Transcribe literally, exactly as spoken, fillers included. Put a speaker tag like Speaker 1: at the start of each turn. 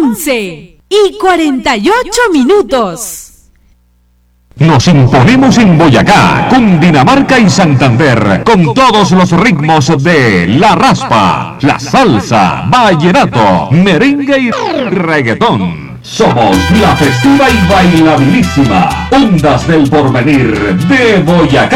Speaker 1: once y cuarenta y ocho minutos.
Speaker 2: Nos imponemos en Boyacá, Cundinamarca y Santander, con todos los ritmos de la raspa, la salsa, vallenato, merengue y reggaetón. Somos la festiva y bailabilísima Ondas del Porvenir de Boyacá.